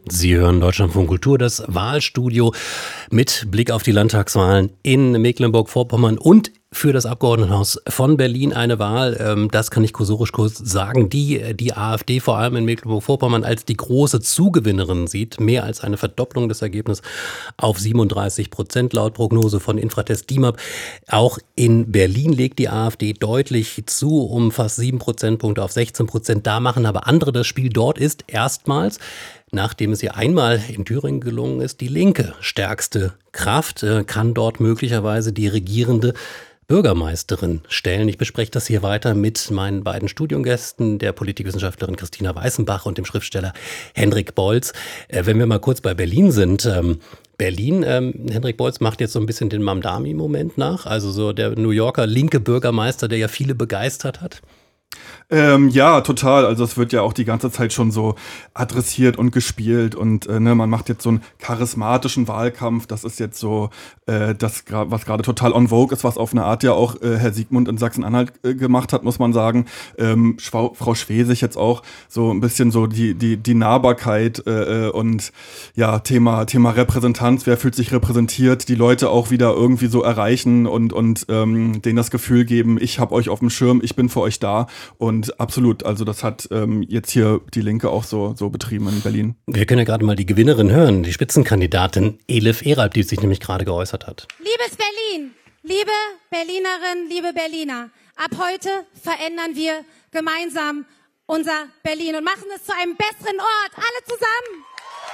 Sie hören Deutschlandfunk Kultur, das Wahlstudio mit Blick auf die Landtagswahlen in Mecklenburg-Vorpommern und für das Abgeordnetenhaus von Berlin eine Wahl, das kann ich kursorisch kurz sagen, die AfD vor allem in Mecklenburg-Vorpommern als die große Zugewinnerin sieht. Mehr als eine Verdopplung des Ergebnisses auf 37% laut Prognose von Infratest DIMAP. Auch in Berlin legt die AfD deutlich zu, um fast 7 Prozentpunkte auf 16%. Da machen aber andere das Spiel. Dort ist erstmals, nachdem es ihr einmal in Thüringen gelungen ist, die Linke stärkste Kraft, kann dort möglicherweise die regierende Bürgermeisterin stellen. Ich bespreche das hier weiter mit meinen beiden Studiengästen, der Politikwissenschaftlerin Christina Weißenbach und dem Schriftsteller Hendrik Bolz. Wenn wir mal kurz bei Berlin sind. Berlin, Hendrik Bolz macht jetzt so ein bisschen den Mamdani-Moment nach, also so der New Yorker linke Bürgermeister, der ja viele begeistert hat. Ja, total. Also es wird ja auch die ganze Zeit schon so adressiert und gespielt und man macht jetzt so einen charismatischen Wahlkampf. Das ist jetzt so das, was gerade total on vogue ist, was auf eine Art ja auch Herr Siegmund in Sachsen-Anhalt gemacht hat, muss man sagen. Frau Schwesig jetzt auch so ein bisschen so die Nahbarkeit und ja, Thema Repräsentanz. Wer fühlt sich repräsentiert? Die Leute auch wieder irgendwie so erreichen und denen das Gefühl geben, ich habe euch auf dem Schirm, ich bin für euch da. Und absolut, also das hat jetzt hier die Linke auch so betrieben in Berlin. Wir können ja gerade mal die Gewinnerin hören, die Spitzenkandidatin Elif Eralp, die sich nämlich gerade geäußert hat. Liebes Berlin, liebe Berlinerinnen, liebe Berliner, ab heute verändern wir gemeinsam unser Berlin und machen es zu einem besseren Ort, alle zusammen.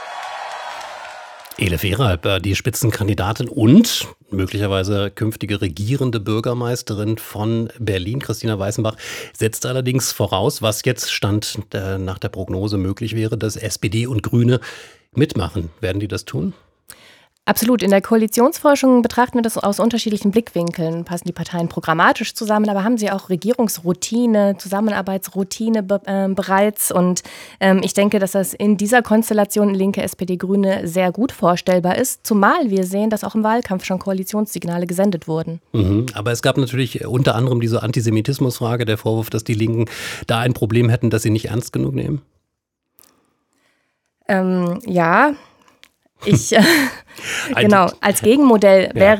Elif Eralp, die Spitzenkandidatin und möglicherweise künftige regierende Bürgermeisterin von Berlin, Christina Weißenbach, setzt allerdings voraus, was jetzt Stand nach der Prognose möglich wäre, dass SPD und Grüne mitmachen. Werden die das tun? Absolut. In der Koalitionsforschung betrachten wir das aus unterschiedlichen Blickwinkeln. Passen die Parteien programmatisch zusammen, aber haben sie auch Regierungsroutine, Zusammenarbeitsroutine bereits? Und ich denke, dass das in dieser Konstellation Linke, SPD, Grüne sehr gut vorstellbar ist. Zumal wir sehen, dass auch im Wahlkampf schon Koalitionssignale gesendet wurden. Aber es gab natürlich unter anderem diese Antisemitismusfrage, der Vorwurf, dass die Linken da ein Problem hätten, das sie nicht ernst genug nehmen. Ja. Genau, als Gegenmodell wäre